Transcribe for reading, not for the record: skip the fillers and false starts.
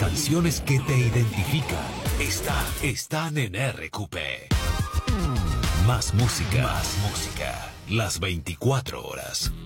canciones que te identifican están en RQP. Más música. Las 24 horas.